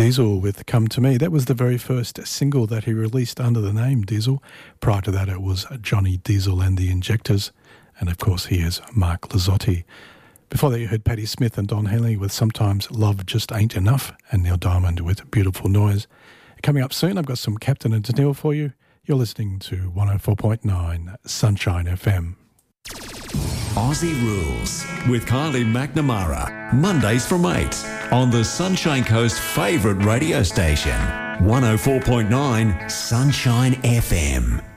Diesel with Come To Me. That was the very first single that he released under the name Diesel. Prior to that, it was Johnny Diesel and the Injectors. And of course, here's Mark Lazzotti. Before that, you heard Patti Smith and Don Henley with Sometimes Love Just Ain't Enough, and Neil Diamond with Beautiful Noise. Coming up soon, I've got some Captain and Tennille for you. You're listening to 104.9 Sunshine FM. Aussie Rules with Kylie McNamara. Mondays from 8 on the Sunshine Coast's favourite radio station, 104.9 Sunshine FM.